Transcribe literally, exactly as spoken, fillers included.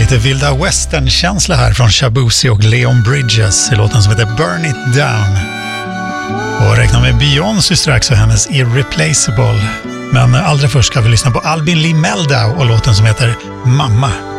lite vilda western-känsla här från Shabuzi och Leon Bridges i låten som heter Burn It Down. Och räkna med Beyoncé strax och hennes Irreplaceable. Men allra först ska vi lyssna på Albin Lee Meldau och låten som heter Mamma.